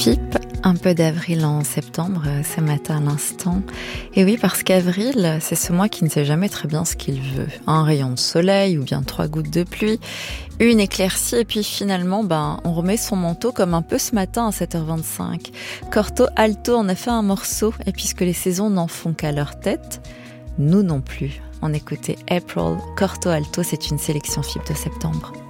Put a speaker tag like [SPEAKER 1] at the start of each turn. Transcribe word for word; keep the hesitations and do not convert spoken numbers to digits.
[SPEAKER 1] F I P, un peu d'avril en septembre, ce matin à l'instant. Et oui, parce qu'avril, c'est ce mois qui ne sait jamais très bien ce qu'il veut. Un rayon de soleil ou bien trois gouttes de pluie, une éclaircie et puis finalement, ben, on remet son manteau comme un peu ce matin à sept heures vingt-cinq. Corto Alto en a fait un morceau et puisque les saisons n'en font qu'à leur tête, nous non plus. On écoutait April, Corto Alto, c'est une sélection F I P de septembre.